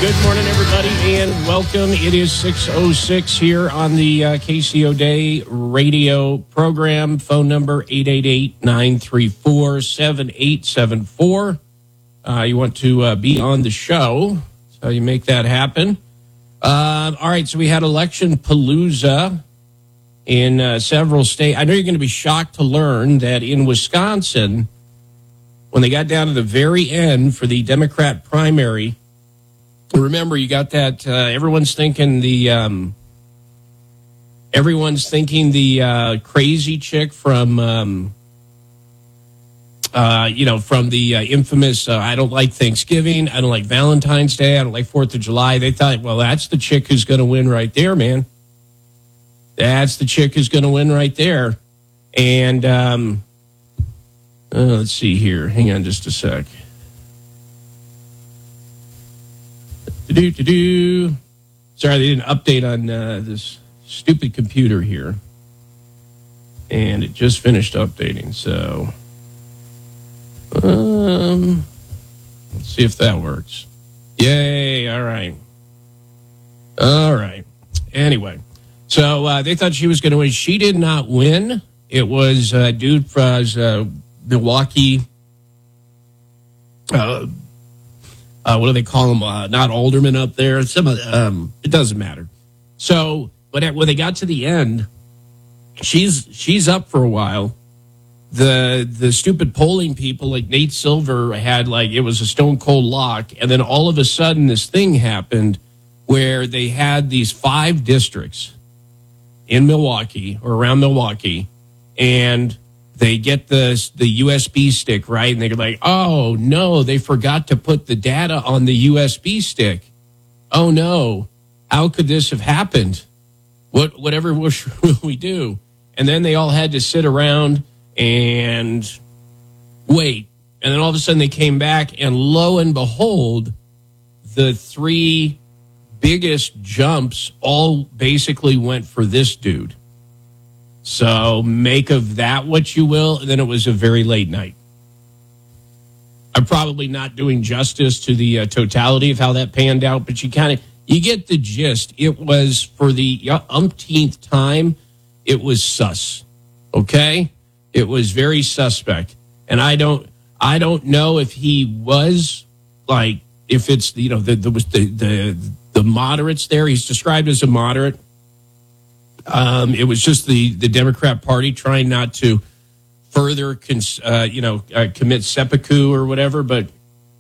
Good morning, everybody, and welcome. It is 6:06 here on the KCO Day radio program. Phone number 888-934-7874. You want to be on the show, so you make that happen. All right, so we had election palooza in several states. I know you're going to be shocked to learn that in Wisconsin, when they got down to the very end for the Democrat primary, remember, you got that. Everyone's thinking the crazy chick from from the infamous. I don't like Thanksgiving. I don't like Valentine's Day. I don't like 4th of July. They thought, well, that's the chick who's going to win right there, man. That's the chick who's going to win right there. And let's see here. Hang on just a sec. Sorry, they didn't update on this stupid computer here. And it just finished updating, so let's see if that works. Yay, all right. Anyway, so they thought she was going to win. She did not win. It was a dude from Milwaukee. What do they call them? Not aldermen up there. It doesn't matter. So, but when they got to the end, she's up for a while. The stupid polling people like Nate Silver had it was a stone cold lock, and then all of a sudden this thing happened where they had these 5 districts in Milwaukee or around Milwaukee, and they get the USB stick, right? And they're like, oh, no, they forgot to put the data on the USB stick. Oh, no. How could this have happened? Whatever will we do? And then they all had to sit around and wait. And then all of a sudden they came back, and lo and behold, the 3 biggest jumps all basically went for this dude. So make of that what you will. And then it was a very late night. I'm probably not doing justice to the totality of how that panned out, but you get the gist. It was, for the umpteenth time, it was sus. Okay? It was very suspect. And I don't know if he was if it's the moderates there. He's described as a moderate. It was just the Democrat Party trying not to further, commit seppuku or whatever. But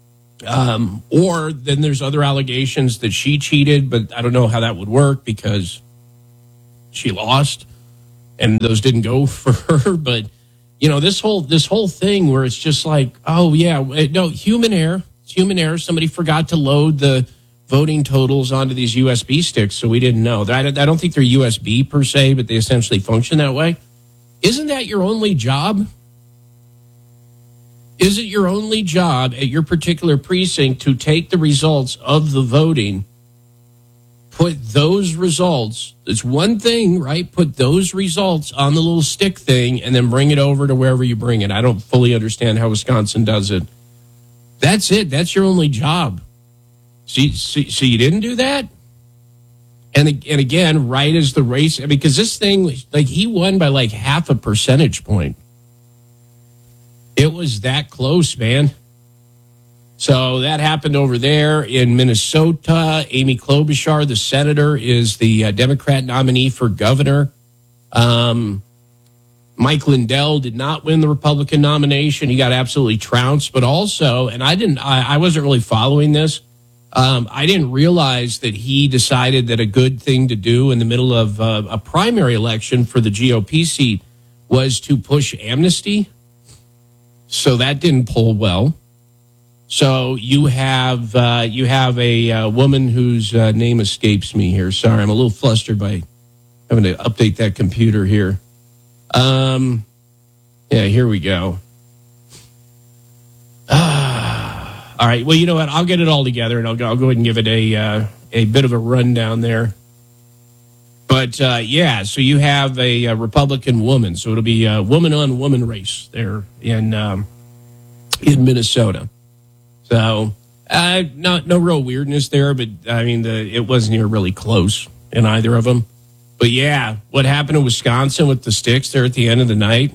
or then there's other allegations that she cheated, but I don't know how that would work because she lost, and those didn't go for her. But this whole thing where it's just oh yeah, no, human error. It's human error. Somebody forgot to load the voting totals onto these USB sticks, so we didn't know. I don't think they're USB per se, but they essentially function that way. Isn't that your only job? Is it your only job at your particular precinct to take the results of the voting, put those results, it's one thing, right? Put those results on the little stick thing and then bring it over to wherever you bring it. I don't fully understand how Wisconsin does it. That's it. That's your only job. So you didn't do that? And again, right as the race, because this thing, he won by half a percentage point. It was that close, man. So that happened over there in Minnesota. Amy Klobuchar, the senator, is the Democrat nominee for governor. Mike Lindell did not win the Republican nomination. He got absolutely trounced. But also, and I wasn't really following this. I didn't realize that he decided that a good thing to do in the middle of a primary election for the GOP seat was to push amnesty. So that didn't poll well. So you have a woman whose name escapes me here. Sorry, I'm a little flustered by having to update that computer here. Yeah, here we go. All right. Well, you know what? I'll get it all together, and I'll go ahead and give it a bit of a rundown there. But yeah, so you have a Republican woman, so it'll be a woman-on-woman race there in Minnesota. So No real weirdness there, but I mean, it wasn't even really close in either of them. But yeah, what happened in Wisconsin with the sticks there at the end of the night?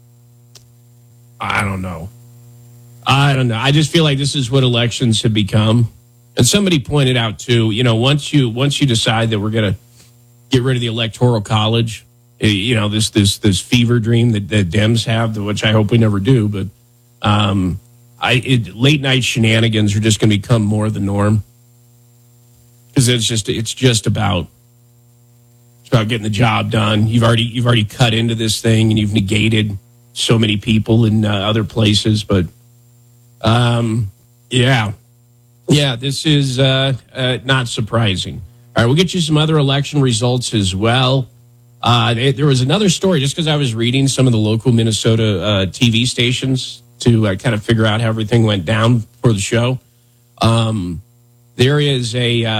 I don't know. I just feel like this is what elections have become. And somebody pointed out too, once you decide that we're going to get rid of the Electoral College, this fever dream that Dems have, which I hope we never do, but late night shenanigans are just going to become more the norm, because it's just about getting the job done. You've already cut into this thing, and you've negated so many people in other places. But this is not surprising. All right, we'll get you some other election results as well. There was another story, just because I was reading some of the local Minnesota TV stations to kind of figure out how everything went down for the show. There's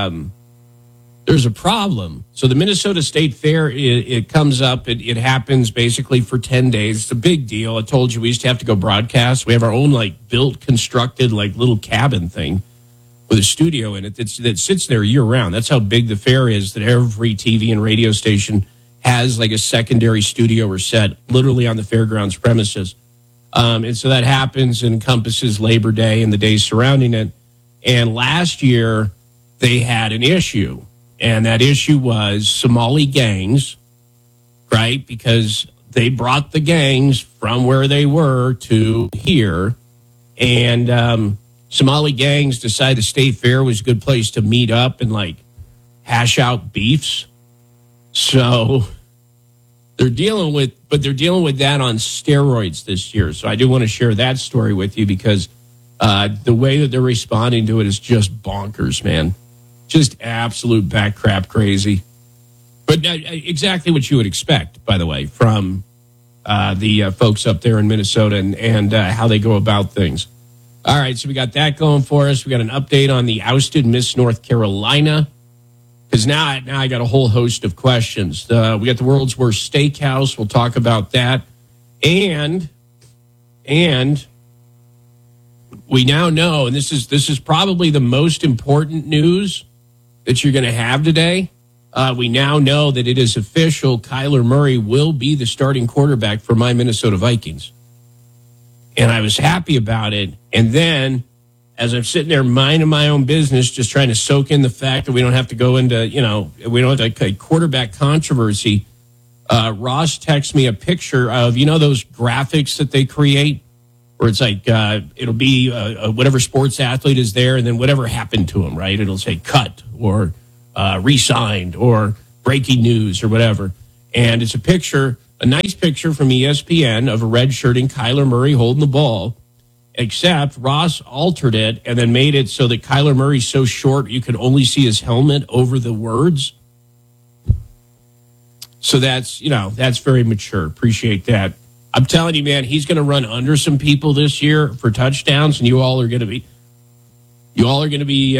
a problem. So the Minnesota State Fair, it comes up, it happens basically for 10 days. It's a big deal. I told you we used to have to go broadcast. We have our own constructed little cabin thing with a studio in it that sits there year round. That's how big the fair is, that every TV and radio station has a secondary studio or set literally on the fairgrounds premises. And so that happens and encompasses Labor Day and the days surrounding it. And last year they had an issue, and that issue was Somali gangs, right? Because they brought the gangs from where they were to here, and Somali gangs decided the state fair was a good place to meet up and hash out beefs. So they're dealing with that on steroids this year. So I do want to share that story with you, because the way that they're responding to it is just bonkers, man. Just absolute back crap crazy. But exactly what you would expect, by the way, from the folks up there in Minnesota and how they go about things. All right, so we got that going for us. We got an update on the ousted Miss North Carolina, because now I got a whole host of questions. We got the world's worst steakhouse. We'll talk about that. And we now know, and this is probably the most important news that you're going to have today. We now know that it is official. Kyler Murray will be the starting quarterback for my Minnesota Vikings. And I was happy about it. And then, as I'm sitting there minding my own business, just trying to soak in the fact that we don't have to go into, we don't have a quarterback controversy, Ross texts me a picture of, those graphics that they create, where it's it'll be whatever sports athlete is there, and then whatever happened to him, right? It'll say cut or re-signed or breaking news or whatever. And it's a nice picture from ESPN of a red-shirting Kyler Murray holding the ball, except Ross altered it and then made it so that Kyler Murray's so short you could only see his helmet over the words. So that's very mature. Appreciate that. I'm telling you, man, he's going to run under some people this year for touchdowns, and you all are going to be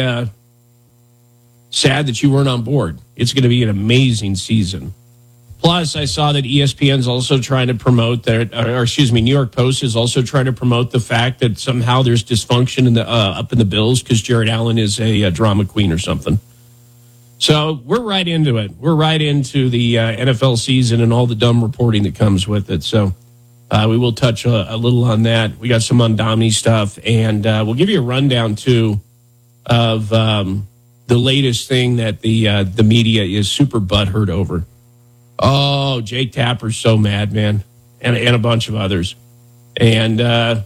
sad that you weren't on board. It's going to be an amazing season. Plus, I saw that ESPN's also trying to promote New York Post is also trying to promote the fact that somehow there's dysfunction in the up in the Bills because Jared Allen is a drama queen or something. So we're right into it. We're right into the NFL season and all the dumb reporting that comes with it. So we will touch a little on that. We got some Mondomini stuff, and we'll give you a rundown too of the latest thing that the media is super butthurt over. Oh, Jake Tapper's so mad, man, and a bunch of others. And I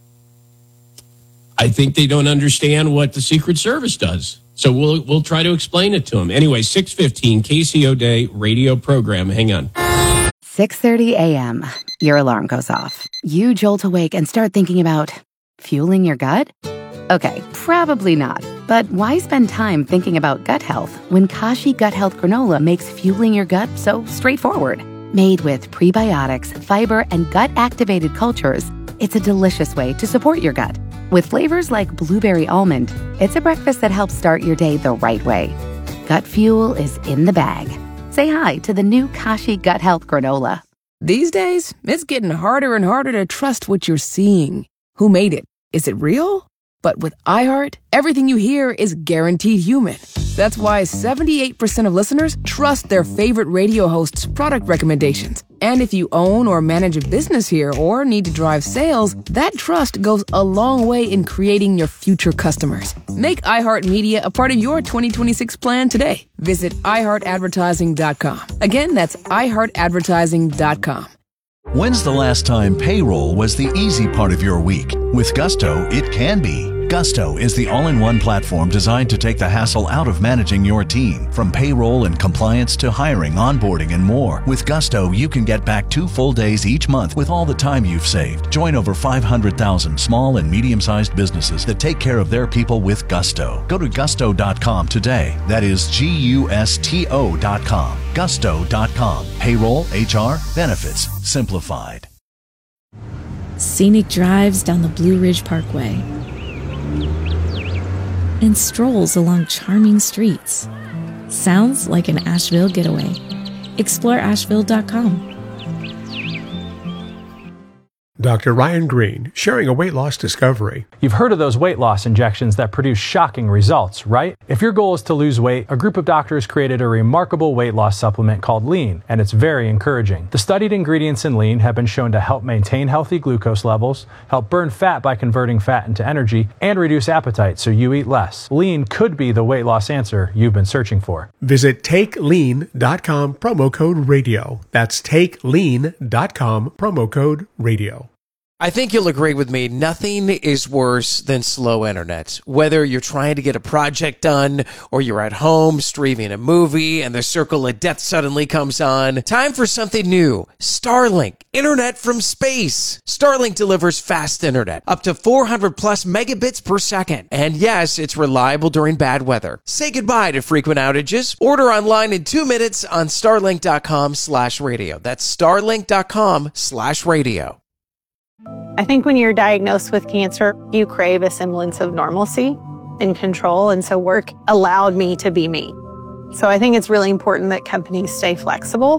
think they don't understand what the Secret Service does. So we'll try to explain it to them. Anyway, 6:15, KCO Day radio program. Hang on. 6:30 a.m. Your alarm goes off. You jolt awake and start thinking about fueling your gut? Okay, probably not. But why spend time thinking about gut health when Kashi Gut Health Granola makes fueling your gut so straightforward? Made with prebiotics, fiber, and gut-activated cultures, it's a delicious way to support your gut. With flavors like blueberry almond, it's a breakfast that helps start your day the right way. Gut fuel is in the bag. Say hi to the new Kashi Gut Health Granola. These days, it's getting harder and harder to trust what you're seeing. Who made it? Is it real? But with iHeart, everything you hear is guaranteed human. That's why 78% of listeners trust their favorite radio host's product recommendations. And if you own or manage a business here or need to drive sales, that trust goes a long way in creating your future customers. Make iHeartMedia a part of your 2026 plan today. Visit iHeartAdvertising.com. Again, that's iHeartAdvertising.com. When's the last time payroll was the easy part of your week? With Gusto, it can be. Gusto is the all-in-one platform designed to take the hassle out of managing your team. From payroll and compliance to hiring, onboarding, and more. With Gusto, you can get back 2 full days each month with all the time you've saved. Join over 500,000 small and medium-sized businesses that take care of their people with Gusto. Go to gusto.com today. That is Gusto.com. Gusto.com. Payroll, HR, benefits, simplified. Scenic drives down the Blue Ridge Parkway and strolls along charming streets. Sounds like an Asheville getaway. Explore Asheville.com. Dr. Ryan Green, sharing a weight loss discovery. You've heard of those weight loss injections that produce shocking results, right? If your goal is to lose weight, a group of doctors created a remarkable weight loss supplement called Lean, and it's very encouraging. The studied ingredients in Lean have been shown to help maintain healthy glucose levels, help burn fat by converting fat into energy, and reduce appetite so you eat less. Lean could be the weight loss answer you've been searching for. Visit TakeLean.com, promo code radio. That's TakeLean.com, promo code radio. I think you'll agree with me. Nothing is worse than slow internet. Whether you're trying to get a project done or you're at home streaming a movie and the circle of death suddenly comes on, time for something new. Starlink, internet from space. Starlink delivers fast internet, up to 400 plus megabits per second. And yes, it's reliable during bad weather. Say goodbye to frequent outages. Order online in 2 minutes on starlink.com/radio. That's starlink.com/radio. I think when you're diagnosed with cancer, you crave a semblance of normalcy and control. And so work allowed me to be me. So I think it's really important that companies stay flexible.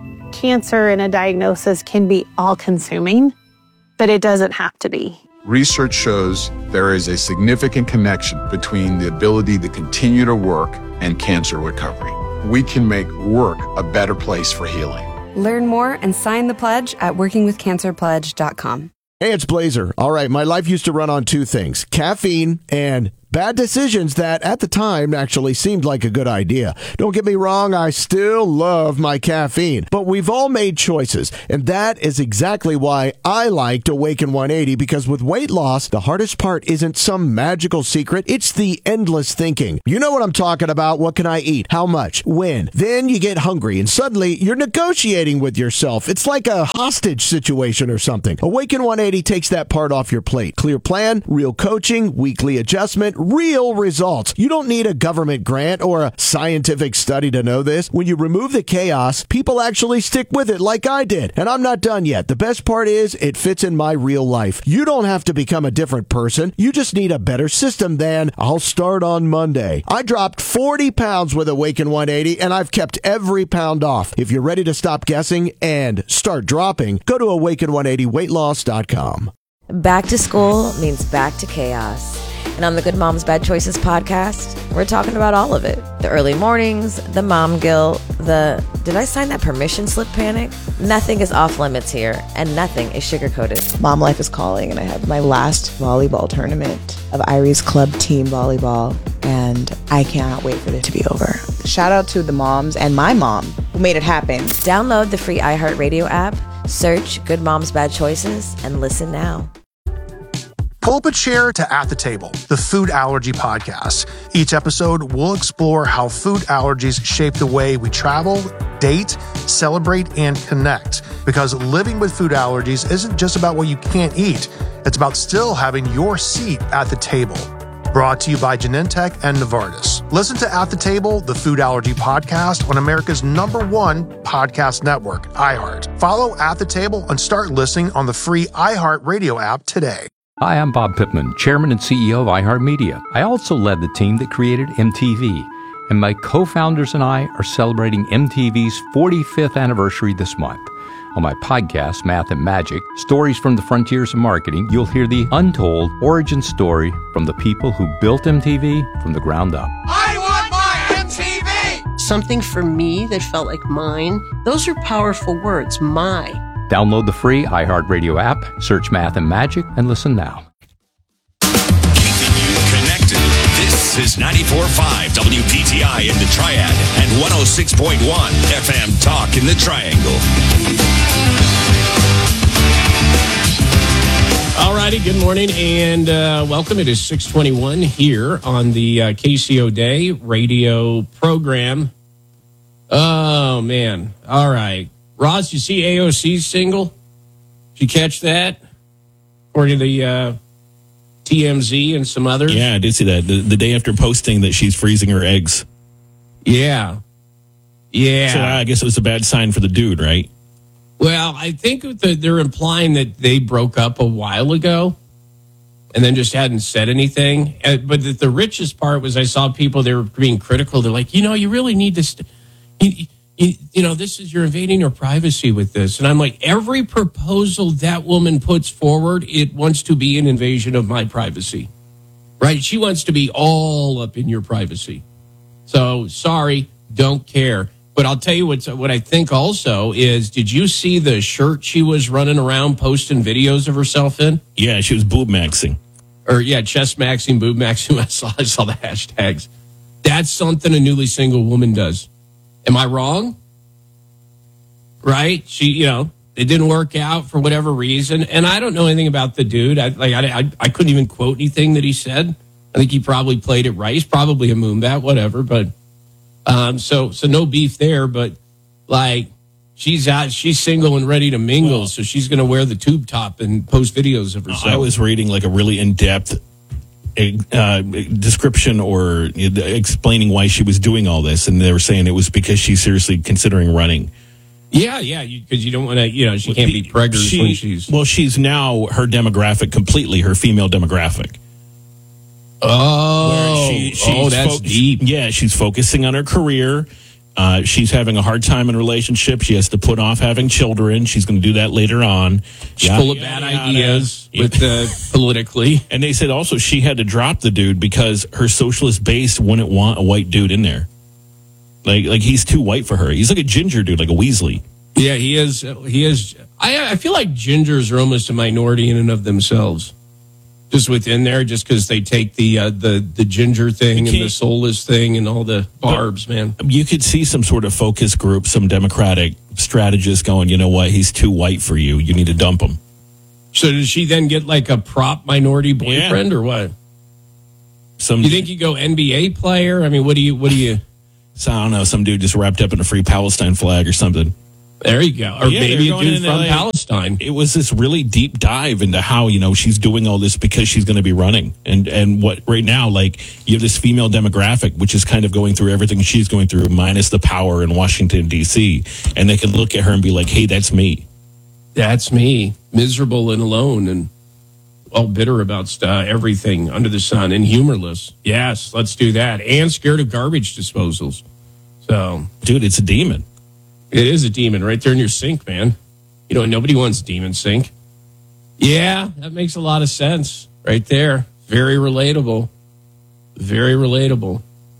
Cancer and a diagnosis can be all-consuming, but it doesn't have to be. Research shows there is a significant connection between the ability to continue to work and cancer recovery. We can make work a better place for healing. Learn more and sign the pledge at workingwithcancerpledge.com. Hey, it's Blazer. All right, my life used to run on 2 things, caffeine and bad decisions that at the time actually seemed like a good idea. Don't get me wrong, I still love my caffeine, but we've all made choices, and that is exactly why I liked Awaken 180, because with weight loss, the hardest part isn't some magical secret, it's the endless thinking. You know what I'm talking about. What can I eat? How much? When? Then you get hungry, and suddenly you're negotiating with yourself. It's like a hostage situation or something. Awaken 180 takes that part off your plate. Clear plan, real coaching, weekly adjustment, real results. You don't need a government grant or a scientific study to know this. When you remove the chaos, people actually stick with it like I did. And I'm not done yet. The best part is it fits in my real life. You don't have to become a different person. You just need a better system than I'll start on Monday. I dropped 40 pounds with Awaken 180 and I've kept every pound off. If you're ready to stop guessing and start dropping, go to awaken180weightloss.com. Back to school means back to chaos. And on the Good Moms Bad Choices podcast, we're talking about all of it. The early mornings, the mom guilt, the did I sign that permission slip panic? Nothing is off limits here, and nothing is sugar-coated. Mom life is calling, and I have my last volleyball tournament of Irie's club team volleyball, and I cannot wait for it to be over. Shout out to the moms and my mom who made it happen. Download the free iHeartRadio app, search Good Moms Bad Choices, and listen now. Pull up a chair to At the Table, the food allergy podcast. Each episode, we'll explore how food allergies shape the way we travel, date, celebrate, and connect. Because living with food allergies isn't just about what you can't eat. It's about still having your seat at the table. Brought to you by Genentech and Novartis. Listen to At the Table, the food allergy podcast on America's #1 podcast network, iHeart. Follow At the Table and start listening on the free iHeart Radio app today. Hi, I'm Bob Pittman, Chairman and CEO of iHeartMedia. I also led the team that created MTV. and my co-founders and I are celebrating MTV's 45th anniversary this month. On my podcast, Math and Magic, Stories from the Frontiers of Marketing, you'll hear the untold origin story from the people who built MTV from the ground up. I want my MTV! Something for me that felt like mine. Those are powerful words, my. Download the free iHeartRadio app, search Math and Magic, and listen now. Keeping you connected. This is 94.5 WPTI in the Triad and 106.1 FM Talk in the Triangle. All righty, good morning and welcome. It is 6:21 here on the KCO Day radio program. Oh, man. All right. Ross, you see AOC's single? Did you catch that? According to the TMZ and some others? Yeah, I did see that. The day after posting that she's freezing her eggs. Yeah. Yeah. So I guess it was a bad sign for the dude, right? Well, I think that they're implying that they broke up a while ago and then just hadn't said anything. But the richest part was I saw people, they were being critical. They're like, you really need to, this is, you're invading her privacy with this. And I'm like, every proposal that woman puts forward, it wants to be an invasion of my privacy, right? She wants to be all up in your privacy. So sorry, don't care. But I'll tell you what I think also is, did you see the shirt she was running around posting videos of herself in? Yeah, she was boob maxing. Or chest maxing, boob maxing. I saw the hashtags. That's something a newly single woman does. Am I wrong? Right? She, it didn't work out for whatever reason. And I don't know anything about the dude. I couldn't even quote anything that he said. I think he probably played it right. He's probably a moonbat, whatever, but so no beef there, but she's single and ready to mingle, so she's going to wear the tube top and post videos of herself. I was reading like a really in-depth description or explaining why she was doing all this, and they were saying it was because she's seriously considering running. Yeah, because you don't want to, she can't be pregnant when she's... Well, she's now her demographic completely, her female demographic. That's deep. Yeah, she's focusing on her career. She's having a hard time in a relationship. She has to put off having children. She's going to do that later on. She's full of bad ideas with politically. And they said also she had to drop the dude because her socialist base wouldn't want a white dude in there. Like he's too white for her. He's like a ginger dude, like a Weasley. Yeah, he is. I feel like gingers are almost a minority in and of themselves. Just within there, just because they take the ginger thing and the soulless thing and all the barbs, man. You could see some sort of focus group, some Democratic strategist going, you know what, he's too white for you. You need to dump him. So does she then get like a prop minority boyfriend or what? You think you go NBA player? I mean, what do you? So I don't know. Some dude just wrapped up in a free Palestine flag or something. There you go. Or maybe a dude from Palestine. It was this really deep dive into how, she's doing all this because she's going to be running. And what right now, you have this female demographic, which is kind of going through everything she's going through, minus the power in Washington, D.C. And they can look at her and be like, hey, that's me. That's me. Miserable and alone and all bitter about everything under the sun and humorless. Yes, let's do that. And scared of garbage disposals. So, dude, it's a demon. It is a demon right there in your sink, man. Nobody wants demon sink. Yeah, that makes a lot of sense right there. Very relatable. Very relatable.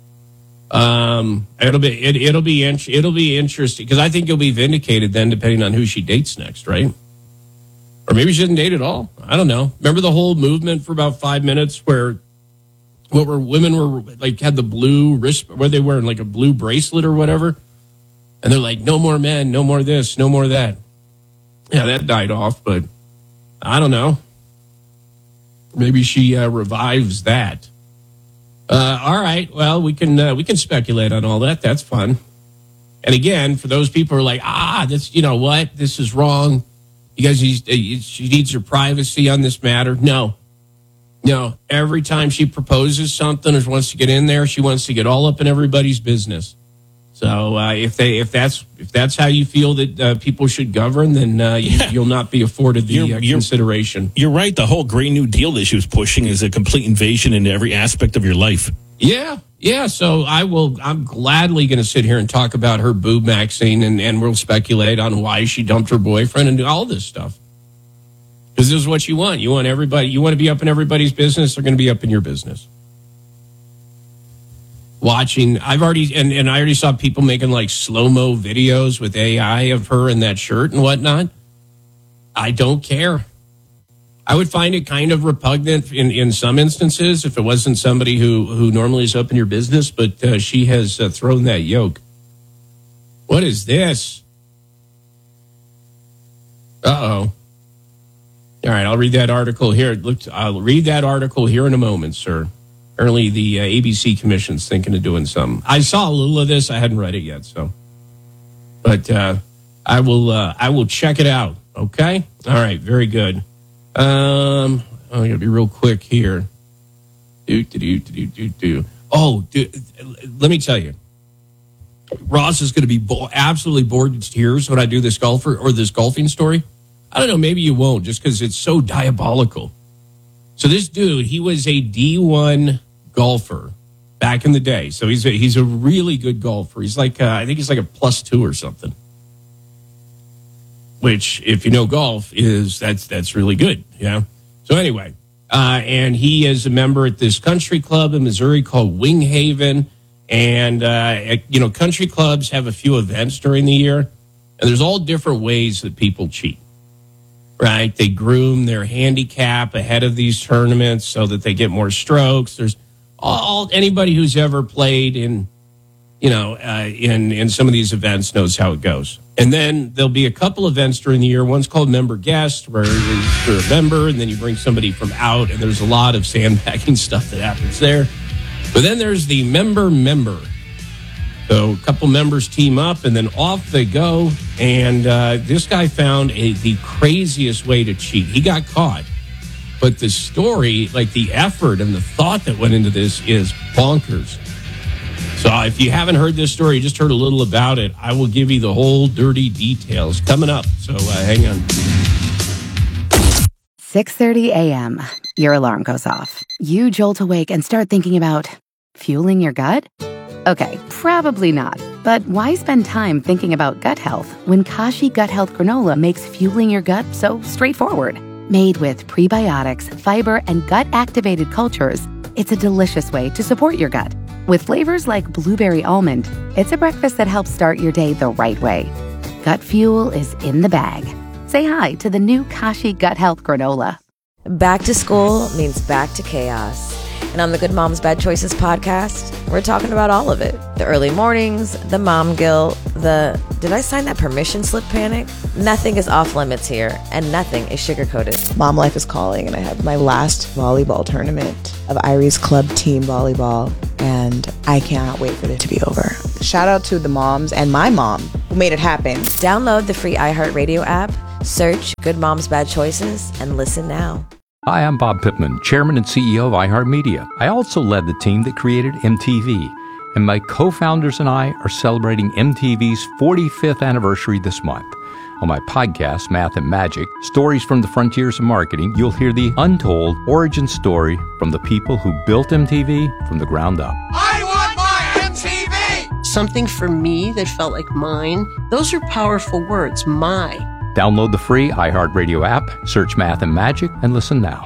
It'll be interesting because I think you'll be vindicated then, depending on who she dates next, right? Or maybe she doesn't date at all. I don't know. Remember the whole movement for about 5 minutes where women were had the blue wrist, where they wearing like a blue bracelet or whatever. And they're like, no more men, no more this, no more that. Yeah, that died off, but I don't know. Maybe she revives that. All right, well, we can speculate on all that. That's fun. And again, for those people who are like, this, this is wrong. You guys, she needs her privacy on this matter. No. Every time she proposes something or wants to get in there, she wants to get all up in everybody's business. So if that's how you feel that people should govern, then you'll not be afforded the consideration. You're right. The whole Green New Deal that she was pushing is a complete invasion into every aspect of your life. Yeah. So I'm gladly going to sit here and talk about her boob maxing, and we'll speculate on why she dumped her boyfriend and do all this stuff. Because this is what you want. You want to be up in everybody's business. They're going to be up in your business. Watching, I already saw people making like slow-mo videos with AI of her in that shirt and whatnot. I don't care. I would find it kind of repugnant in some instances if it wasn't somebody who normally is up in your business, but she has thrown that yoke. What is this? Uh-oh. All right, I'll read that article here. I'll read that article here in a moment, sir. Apparently the ABC Commission's thinking of doing something. I saw a little of this. I hadn't read it yet, so. But I will check it out, okay? All right, very good. I'm going to be real quick here. Oh, dude, let me tell you. Ross is going to be absolutely bored to tears when I do this golfing story. I don't know, maybe you won't, just because it's so diabolical. So this dude, he was a D1 golfer back in the day. So he's a really good golfer. He's like, I think he's like a +2 or something. Which, if you know golf, that's really good. Yeah. So anyway, and he is a member at this country club in Missouri called Wing Haven. And, country clubs have a few events during the year. And there's all different ways that people cheat. Right? They groom their handicap ahead of these tournaments so that they get more strokes. There's anybody who's ever played in some of these events knows how it goes. And then there'll be a couple events during the year. One's called Member Guest, where you're a member, and then you bring somebody from out, and there's a lot of sandbagging stuff that happens there. But then there's the member. So a couple members team up, and then off they go. And this guy found the craziest way to cheat. He got caught. But the story, like the effort and the thought that went into this is bonkers. So if you haven't heard this story, you just heard a little about it, I will give you the whole dirty details coming up. So hang on. 6:30 a.m. Your alarm goes off. You jolt awake and start thinking about fueling your gut? Okay, probably not. But why spend time thinking about gut health when Kashi Gut Health Granola makes fueling your gut so straightforward? Made with prebiotics, fiber, and gut-activated cultures, it's a delicious way to support your gut. With flavors like blueberry almond, it's a breakfast that helps start your day the right way. Gut fuel is in the bag. Say hi to the new Kashi Gut Health Granola. Back to school means back to chaos. And on the Good Moms Bad Choices podcast, we're talking about all of it. The early mornings, the mom guilt, did I sign that permission slip panic? Nothing is off limits here, and nothing is sugar-coated. Mom life is calling, and I have my last volleyball tournament of Iris Club Team Volleyball, and I cannot wait for it to be over. Shout out to the moms and my mom who made it happen. Download the free iHeartRadio app, search Good Moms Bad Choices, and listen now. Hi, I'm Bob Pittman, Chairman and CEO of iHeartMedia. I also led the team that created MTV, and my co-founders and I are celebrating MTV's 45th anniversary this month. On my podcast, Math and Magic, Stories from the Frontiers of Marketing, you'll hear the untold origin story from the people who built MTV from the ground up. I want my MTV! Something for me that felt like mine. Those are powerful words, my. Download the free iHeartRadio app, search Math and Magic, and listen now.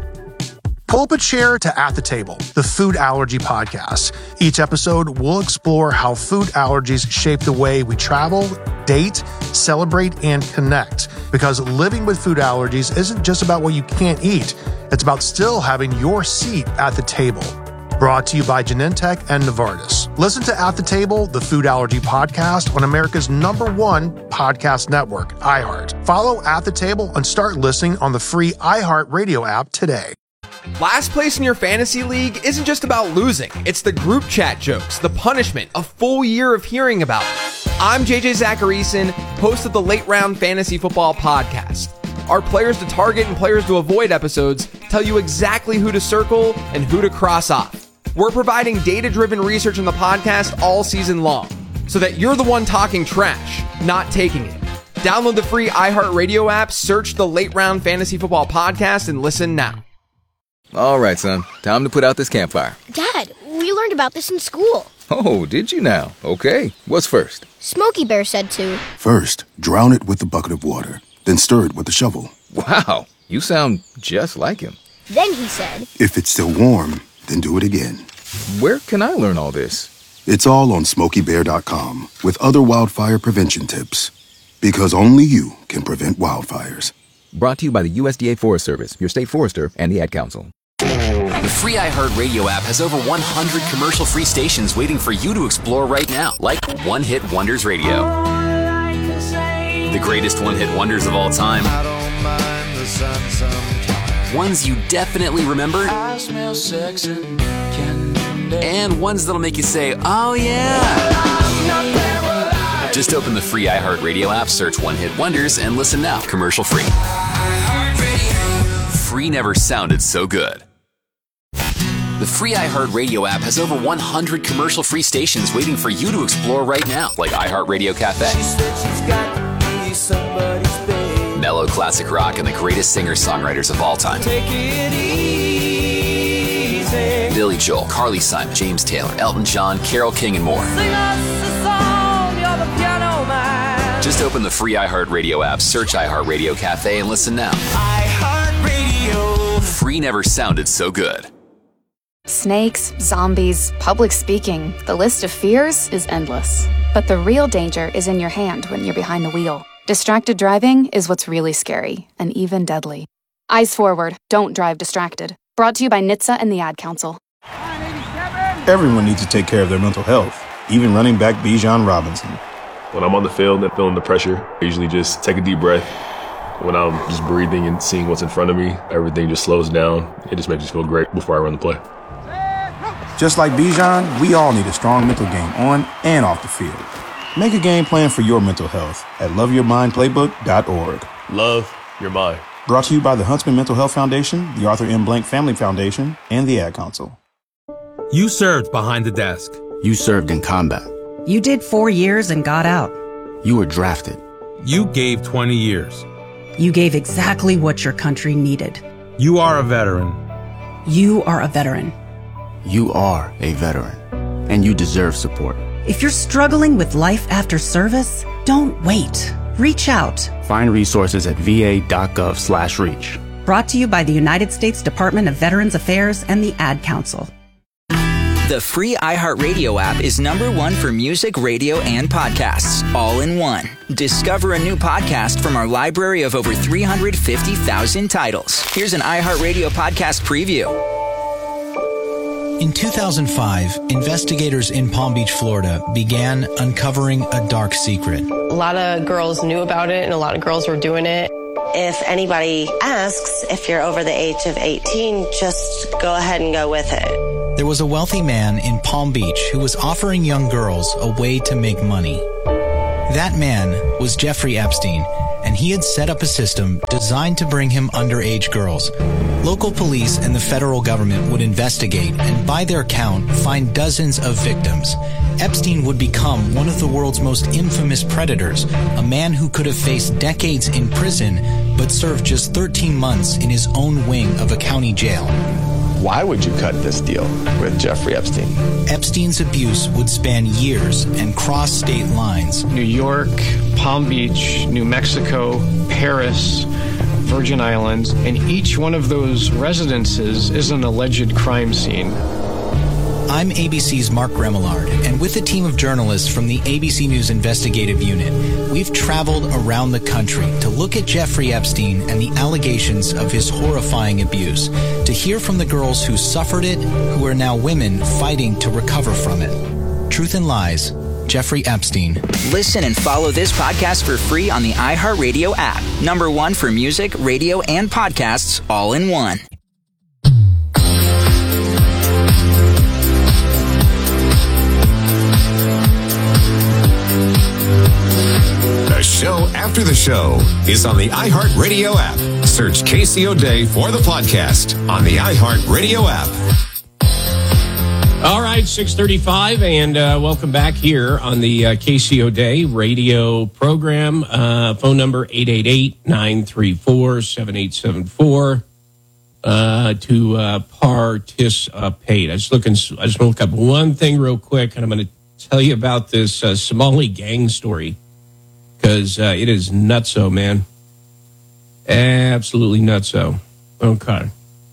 Pull up a chair to At the Table, the food allergy podcast. Each episode, we'll explore how food allergies shape the way we travel, date, celebrate, and connect. Because living with food allergies isn't just about what you can't eat. It's about still having your seat at the table. Brought to you by Genentech and Novartis. Listen to At the Table, the food allergy podcast on America's #1 podcast network, iHeart. Follow At the Table and start listening on the free iHeart Radio app today. Last place in your fantasy league isn't just about losing. It's the group chat jokes, the punishment, a full year of hearing about it. I'm JJ Zacharyson, host of the Late Round Fantasy Football Podcast. Our players to target and players to avoid episodes tell you exactly who to circle and who to cross off. We're providing data-driven research on the podcast all season long, so that you're the one talking trash, not taking it. Download the free iHeartRadio app, search the Late Round Fantasy Football Podcast, and listen now. All right, son. Time to put out this campfire. Dad, we We learned about this in school. Oh, did you now? Okay. What's first? Smokey Bear said to. First, drown it with a bucket of water, then stir it with a shovel. Wow, you sound just like him. Then he said, If it's still warm, then do it again. Where can I learn all this? It's all on SmokeyBear.com with other wildfire prevention tips. Because only you can prevent wildfires. Brought to you by the USDA Forest Service, your state forester, and the Ad Council. The free iHeartRadio app has over 100 commercial-free stations waiting for you to explore right now, like One Hit Wonders Radio. The greatest one-hit wonders of all time. Ones you definitely remember. And ones that'll make you say, oh yeah. Just open the free iHeartRadio app, search One Hit Wonders, and listen now, commercial-free. Free never sounded so good. The free iHeartRadio app has over 100 commercial-free stations waiting for you to explore right now, like iHeartRadio Cafe, mellow classic rock, and the greatest singer-songwriters of all time. Billy Joel, Carly Simon, James Taylor, Elton John, Carole King, and more. Just open the free iHeartRadio app, search iHeartRadio Cafe, and listen now. iHeartRadio. Free never sounded so good. Snakes, zombies, public speaking. The list of fears is endless. But the real danger is in your hand when you're behind the wheel. Distracted driving is what's really scary and even deadly. Eyes forward. Don't drive distracted. Brought to you by NHTSA and the Ad Council. Everyone needs to take care of their mental health, even running back Bijan Robinson. When I'm on the field and feeling the pressure, I usually just take a deep breath. When I'm just breathing and seeing what's in front of me, everything just slows down. It just makes me feel great before I run the play. Just like Bijan, we all need a strong mental game on and off the field. Make a game plan for your mental health at loveyourmindplaybook.org. Love your mind. Brought to you by the Huntsman Mental Health Foundation, the Arthur M. Blank Family Foundation, and the Ad Council. You served behind the desk. You served in combat. You did 4 years and got out. You were drafted. You gave 20 years. You gave exactly what your country needed. You are a veteran. You are a veteran. You are a veteran, and you deserve support. If you're struggling with life after service, don't wait. Reach out. Find resources at va.gov/reach. Brought to you by the United States Department of Veterans Affairs and the Ad Council. The free iHeartRadio app is #1 for music, radio, and podcasts, all in one. Discover a new podcast from our library of over 350,000 titles. Here's an iHeartRadio podcast preview. In 2005, investigators in Palm Beach, Florida began uncovering a dark secret. A lot of girls knew about it and a lot of girls were doing it. If anybody asks if you're over the age of 18, just go ahead and go with it. There was a wealthy man in Palm Beach who was offering young girls a way to make money. That man was Jeffrey Epstein, and he had set up a system designed to bring him underage girls. Local police and the federal government would investigate and, by their count, find dozens of victims. Epstein would become one of the world's most infamous predators, a man who could have faced decades in prison but served just 13 months in his own wing of a county jail. Why would you cut this deal with Jeffrey Epstein? Epstein's abuse would span years and cross state lines. New York, Palm Beach, New Mexico, Paris, Virgin Islands, and each one of those residences is an alleged crime scene. I'm ABC's Mark Remillard, and with a team of journalists from the ABC News Investigative Unit, we've traveled around the country to look at Jeffrey Epstein and the allegations of his horrifying abuse, to hear from the girls who suffered it, who are now women fighting to recover from it. Truth and Lies, Jeffrey Epstein. Listen and follow this podcast for free on the iHeartRadio app. #1 for music, radio, and podcasts, all in one. The show after the show is on the iHeartRadio app. Search Casey O'Day for the podcast on the iHeartRadio app. All right, 6:35, and welcome back here on the Casey O'Day radio program. Phone number 888-934-7874. to participate. I just want to look up one thing real quick, and I'm going to tell you about this Somali gang story because it is nutso, man. Absolutely nutso. Okay.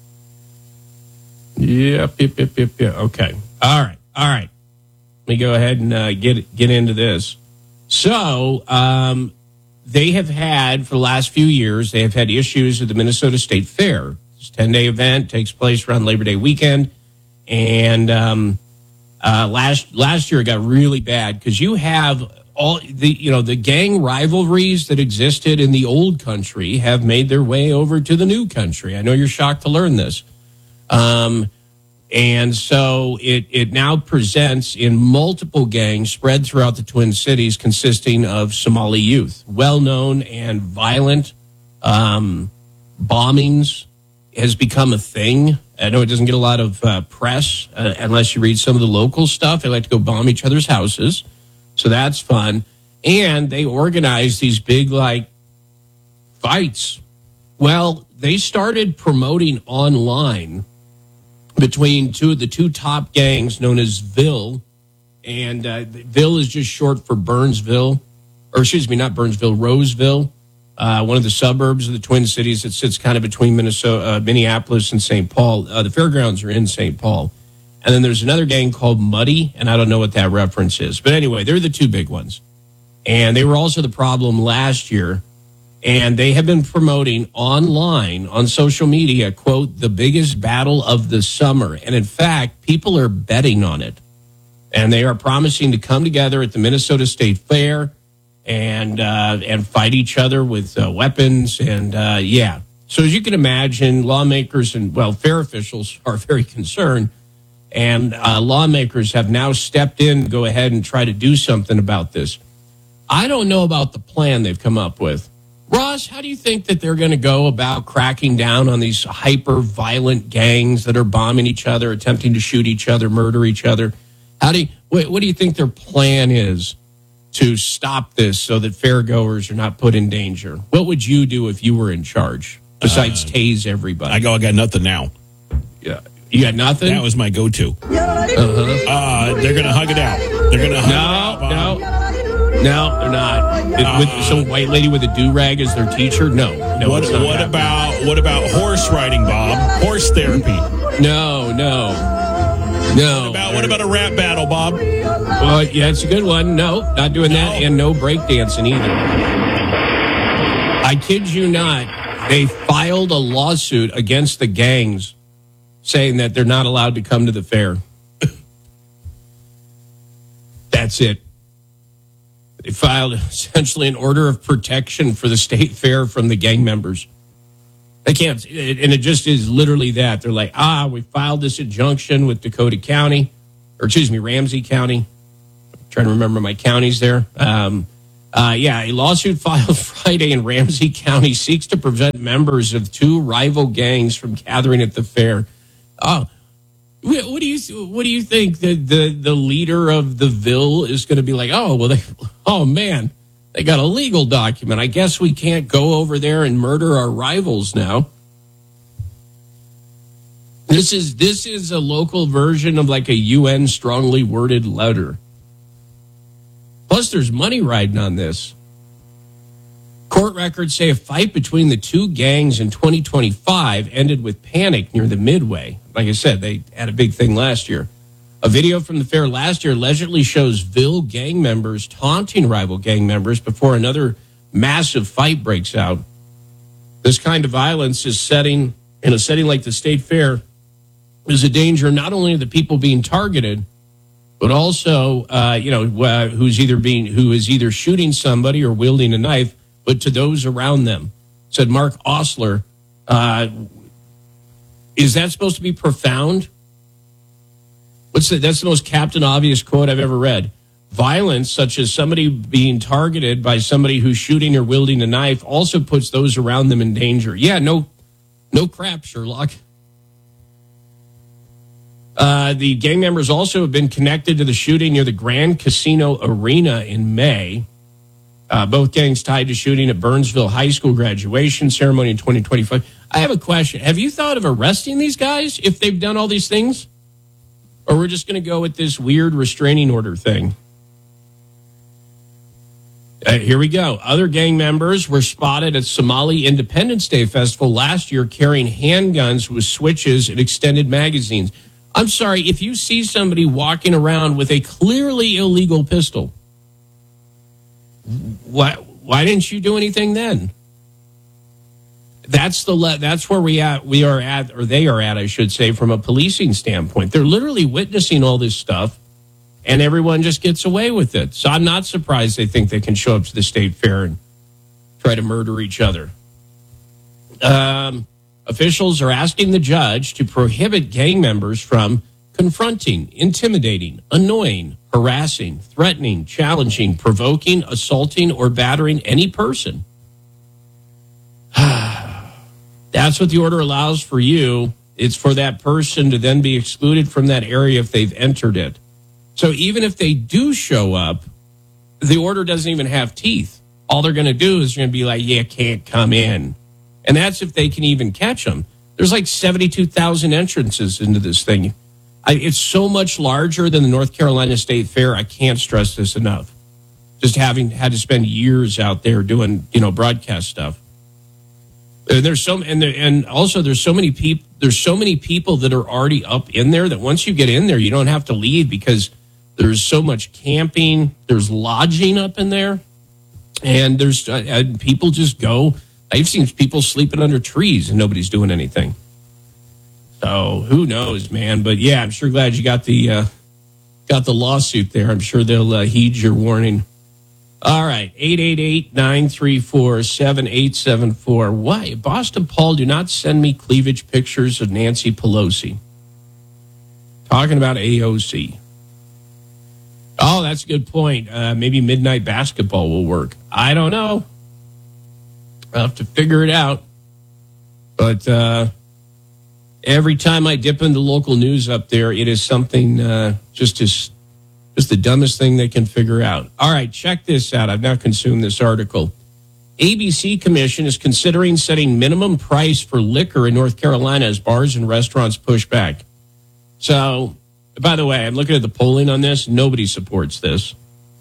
Yep. Okay. All right. Let me go ahead and get into this. So, they have had, for the last few years, they have had issues with the Minnesota State Fair. It's a 10-day event, takes place around Labor Day weekend. And last year it got really bad because you have all the gang rivalries that existed in the old country have made their way over to the new country. I know you're shocked to learn this. And so it now presents in multiple gangs spread throughout the Twin Cities consisting of Somali youth. Well-known and violent bombings has become a thing. I know it doesn't get a lot of press unless you read some of the local stuff. They like to go bomb each other's houses. So that's fun. And they organize these big, fights. Well, they started promoting online between the two top gangs known as VIL, and VIL is just short for Burnsville, or excuse me, not Burnsville, Roseville, one of the suburbs of the Twin Cities that sits kind of between Minneapolis and St. Paul. The fairgrounds are in St. Paul. And then there's another gang called Muddy, and I don't know what that reference is. But anyway, they're the two big ones. And they were also the problem last year. And they have been promoting online on social media, quote, the biggest battle of the summer. And in fact, people are betting on it. And they are promising to come together at the Minnesota State Fair and fight each other with weapons. And yeah. So as you can imagine, lawmakers and, fair officials are very concerned. And lawmakers have now stepped in to go ahead and try to do something about this. I don't know about the plan they've come up with. Ross, how do you think that they're going to go about cracking down on these hyper-violent gangs that are bombing each other, attempting to shoot each other, murder each other? What do you think their plan is to stop this so that fairgoers are not put in danger? What would you do if you were in charge, besides tase everybody? I got nothing now. Yeah. You got nothing? That was my go-to. They're going to hug it out. They're going to hug it out. No, they're not. With some white lady with a do-rag as their teacher? No. What about horse riding, Bob? Horse therapy? No. What about a rap battle, Bob? Well, yeah, it's a good one. No, not doing that, and no breakdancing either. I kid you not. They filed a lawsuit against the gangs saying that they're not allowed to come to the fair. That's it. They filed essentially an order of protection for the state fair from the gang members. They can't, and it just is literally that. They're like, we filed this injunction with Ramsey County. I'm trying to remember my counties there. A lawsuit filed Friday in Ramsey County seeks to prevent members of two rival gangs from gathering at the fair. What do you think the leader of the VIL is going to be like? They got a legal document. I guess we can't go over there and murder our rivals now. This is a local version of like a UN strongly worded letter. Plus, there's money riding on this. Court records say a fight between the two gangs in 2025 ended with panic near the Midway. Like I said, they had a big thing last year. A video from the fair last year allegedly shows VIL gang members taunting rival gang members before another massive fight breaks out. This kind of violence is in a setting like the state fair is a danger not only to the people being targeted, but also who is either shooting somebody or wielding a knife, but to those around them. Said Mark Osler. Is that supposed to be profound? That's the most Captain Obvious quote I've ever read. Violence, such as somebody being targeted by somebody who's shooting or wielding a knife, also puts those around them in danger. Yeah, no crap, Sherlock. The gang members also have been connected to the shooting near the Grand Casino Arena in May. Both gangs tied to shooting at Burnsville High School graduation ceremony in 2025. I have a question. Have you thought of arresting these guys if they've done all these things? Or we're just going to go with this weird restraining order thing? Here we go. Other gang members were spotted at Somali Independence Day Festival last year carrying handguns with switches and extended magazines. I'm sorry, if you see somebody walking around with a clearly illegal pistol, why didn't you do anything then? That's where they are at, I should say, from a policing standpoint. They're literally witnessing all this stuff, and everyone just gets away with it. So I'm not surprised they think they can show up to the state fair and try to murder each other. Officials are asking the judge to prohibit gang members from confronting, intimidating, annoying, harassing, threatening, challenging, provoking, assaulting, or battering any person. That's what the order allows for you. It's for that person to then be excluded from that area if they've entered it. So even if they do show up, the order doesn't even have teeth. All they're going to do is going to be like, yeah, can't come in. And that's if they can even catch them. There's like 72,000 entrances into this thing. It's so much larger than the North Carolina State Fair. I can't stress this enough. Just having had to spend years out there doing, broadcast stuff. And there's so many people that are already up in there that once you get in there, you don't have to leave because there's so much camping. There's lodging up in there, and there's people just go. I've seen people sleeping under trees and nobody's doing anything. So who knows, man? But yeah, I'm sure glad you got the lawsuit there. I'm sure they'll heed your warning. All right, 888-934-7874. Why? Boston Paul, do not send me cleavage pictures of Nancy Pelosi. Talking about AOC. Oh, that's a good point. Maybe midnight basketball will work. I don't know. I'll have to figure it out. But every time I dip into local news up there, it is something just the dumbest thing they can figure out. All right, check this out. I've now consumed this article. ABC Commission is considering setting minimum price for liquor in North Carolina as bars and restaurants push back. So, by the way, I'm looking at the polling on this. Nobody supports this.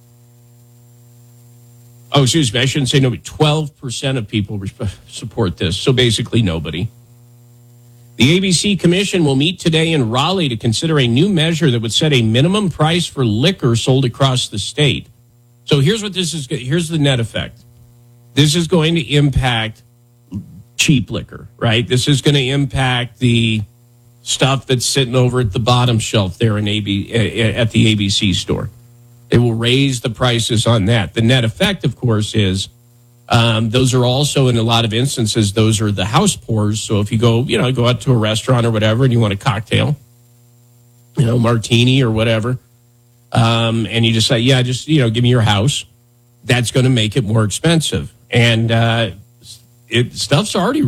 Oh, excuse me. I shouldn't say nobody. 12% of people support this. So basically nobody. The ABC Commission will meet today in Raleigh to consider a new measure that would set a minimum price for liquor sold across the state. So here's the net effect. This is going to impact cheap liquor, right? This is going to impact the stuff that's sitting over at the bottom shelf there at the ABC store. They will raise the prices on that. The net effect, of course, is those are also, in a lot of instances, those are the house pours. So if you go out to a restaurant or whatever and you want a cocktail, martini or whatever, and you just say, give me your house, that's going to make it more expensive. And stuff's already